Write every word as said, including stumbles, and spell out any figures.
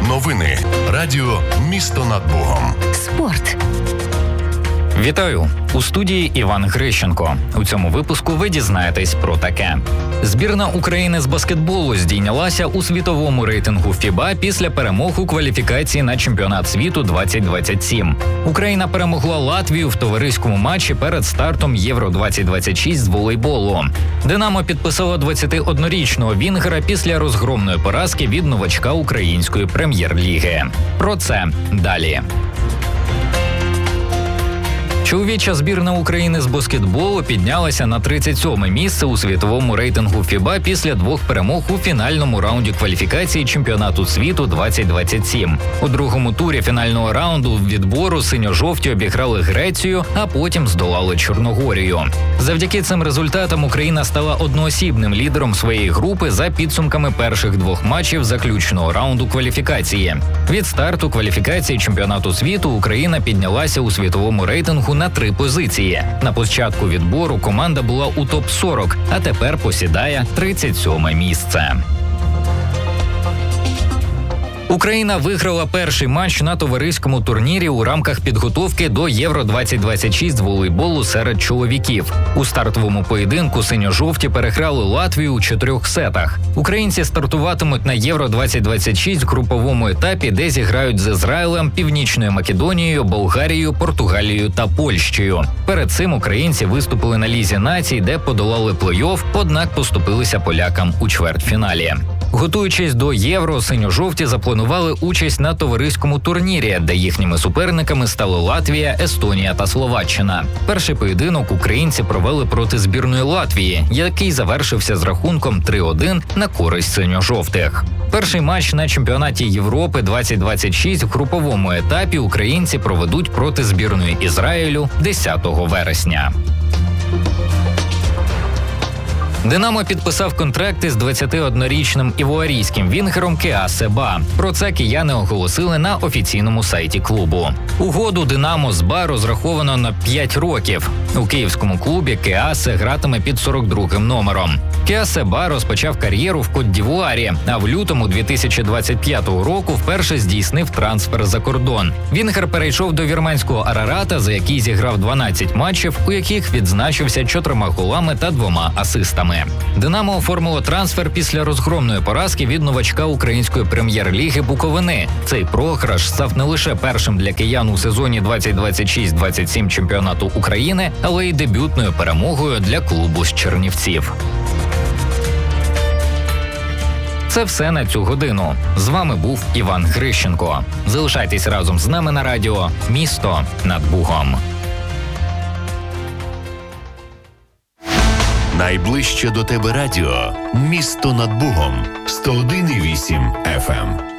Новини. Радіо «Місто над Богом». Спорт. Вітаю! У студії Іван Грищенко. У цьому випуску ви дізнаєтесь про таке. Збірна України з баскетболу здійнялася у світовому рейтингу ФІБА після перемог у кваліфікації на чемпіонат світу двадцять двадцять сім. Україна перемогла Латвію в товариському матчі перед стартом Євро двадцять двадцять шість з волейболу. «Динамо» підписала двадцятиоднорічного вінгера після розгромної поразки від новачка української прем'єр-ліги. Про це далі. Чоловіча збірна України з баскетболу піднялася на тридцять сьоме місце у світовому рейтингу ФІБА після двох перемог у фінальному раунді кваліфікації чемпіонату світу двадцять двадцять сім. У другому турі фінального раунду відбору синьо-жовті обіграли Грецію, а потім здолали Чорногорію. Завдяки цим результатам Україна стала одноосібним лідером своєї групи за підсумками перших двох матчів заключного раунду кваліфікації. Від старту кваліфікації чемпіонату світу Україна піднялася у світовому рейтингу на три позиції. На початку відбору команда була у топ сорок, а тепер посідає тридцять сьоме місце. Україна виграла перший матч на товариському турнірі у рамках підготовки до Євро двадцять двадцять шість з волейболу серед чоловіків. У стартовому поєдинку синьо-жовті переграли Латвію у чотирьох сетах. Українці стартуватимуть на Євро двадцять двадцять шість в груповому етапі, де зіграють з Ізраїлем, Північною Македонією, Болгарією, Португалією та Польщею. Перед цим українці виступили на Лізі націй, де подолали плей-офф, однак поступилися полякам у чвертьфіналі. Готуючись до Євро, синьо-жовті запланували участь на товариському турнірі, де їхніми суперниками стали Латвія, Естонія та Словаччина. Перший поєдинок українці провели проти збірної Латвії, який завершився з рахунком три один на користь синьо-жовтих. Перший матч на чемпіонаті Європи двадцять двадцять шість в груповому етапі українці проведуть проти збірної Ізраїлю десятого вересня. «Динамо» підписав контракти з двадцятиоднорічним івуарійським вінгером Кеа Себа. Про це кияни оголосили на офіційному сайті клубу. Угоду «Динамо» з Ба розраховано на п'ять років. У київському клубі Кеасе гратиме під сорок другим номером. Кеа Себа розпочав кар'єру в Кот-д'Івуарі, а в лютому дві тисячі двадцять п'ятого року вперше здійснив трансфер за кордон. Вінгер перейшов до вірменського Арарата, за який зіграв дванадцять матчів, у яких відзначився чотирма голами та двома асистами. «Динамо» оформило трансфер після розгромної поразки від новачка української прем'єр-ліги Буковини. Цей програш став не лише першим для киян у сезоні двадцять двадцять шість двадцять сім чемпіонату України, але й дебютною перемогою для клубу з Чернівців. Це все на цю годину. З вами був Іван Грищенко. Залишайтесь разом з нами на радіо «Місто над Богом». Найближче до тебе радіо «Місто над Богом» сто один і вісім еф ем.